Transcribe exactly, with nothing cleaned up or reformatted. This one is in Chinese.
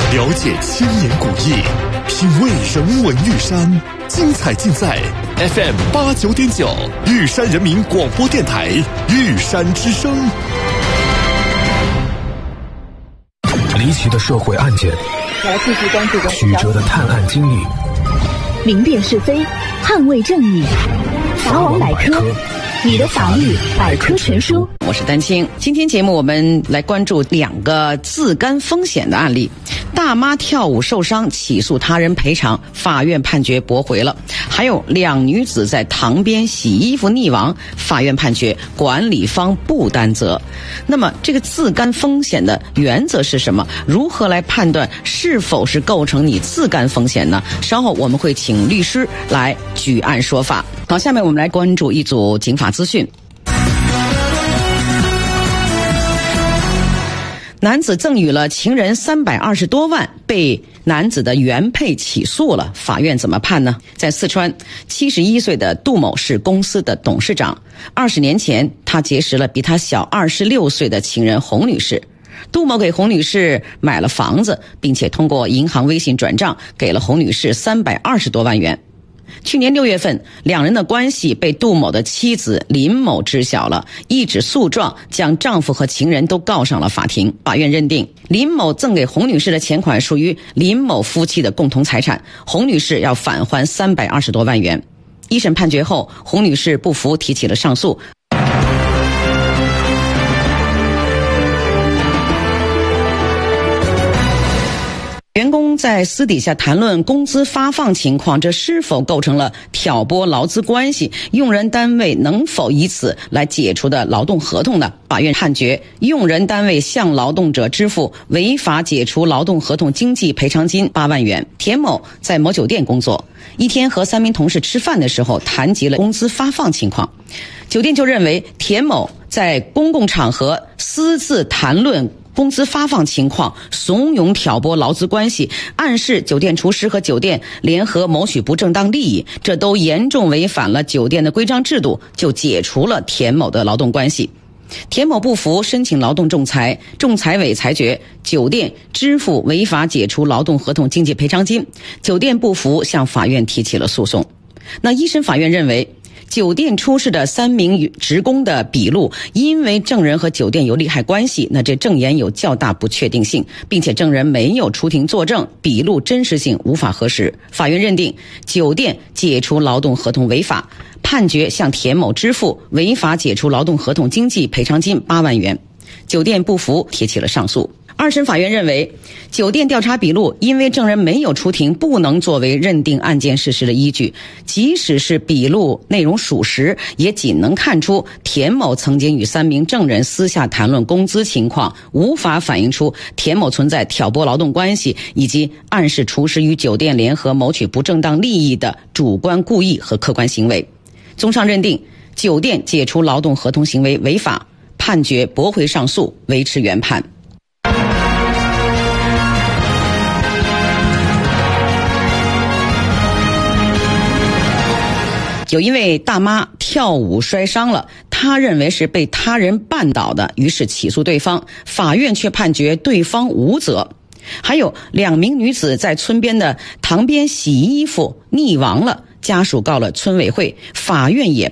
了解千年古意，品味人文玉山，精彩尽在 F M 八九点九玉山人民广播电台玉山之声。 离奇的社会案件， 来继续关注的曲折的探案经历， 明辨是非，捍卫正义。法网百科，你的法律百科全书。 我是丹青，今天节目我们来关注两个自甘风险的案例。大妈跳舞受伤起诉他人赔偿，法院判决驳回了。还有两女子在塘边洗衣服溺亡，法院判决管理方不担责。那么这个自甘风险的原则是什么？如何来判断是否是构成你自甘风险呢？稍后我们会请律师来举案说法。好，下面我们来关注一组警法资讯。男子赠与了情人三百二十多万，被男子的原配起诉了。法院怎么判呢？在四川，七十一岁的杜某是公司的董事长。二十年前，他结识了比他小二十六岁的情人洪女士。杜某给洪女士买了房子，并且通过银行微信转账给了洪女士三百二十多万元。去年六月份，两人的关系被杜某的妻子林某知晓了，一纸诉状将丈夫和情人都告上了法庭。法院认定林某赠给洪女士的钱款属于林某夫妻的共同财产，洪女士要返还三百二十多万元。一审判决后，洪女士不服，提起了上诉。员工在私底下谈论工资发放情况，这是否构成了挑拨劳资关系？用人单位能否以此来解除的劳动合同呢？法院判决用人单位向劳动者支付违法解除劳动合同经济赔偿金八万元。田某在某酒店工作，一天和三名同事吃饭的时候谈及了工资发放情况，酒店就认为田某在公共场合私自谈论工资发放情况，怂恿挑拨劳资关系，暗示酒店厨师和酒店联合谋取不正当利益，这都严重违反了酒店的规章制度，就解除了田某的劳动关系。田某不服，申请劳动仲裁，仲裁委裁决酒店支付违法解除劳动合同经济赔偿金，酒店不服，向法院提起了诉讼。那一审法院认为，酒店出示的三名职工的笔录，因为证人和酒店有利害关系，那这证言有较大不确定性，并且证人没有出庭作证，笔录真实性无法核实。法院认定酒店解除劳动合同违法，判决向田某支付违法解除劳动合同经济赔偿金八万元。酒店不服，提起了上诉。二审法院认为，酒店调查笔录因为证人没有出庭，不能作为认定案件事实的依据。即使是笔录内容属实，也仅能看出田某曾经与三名证人私下谈论工资情况，无法反映出田某存在挑拨劳动关系以及暗示厨师与酒店联合谋取不正当利益的主观故意和客观行为。综上认定，酒店解除劳动合同行为违法，判决驳回上诉，维持原判。有一位大妈跳舞摔伤了，她认为是被他人绊倒的，于是起诉对方，法院却判决对方无责。还有两名女子在村边的塘边洗衣服溺亡了，家属告了村委会，法院也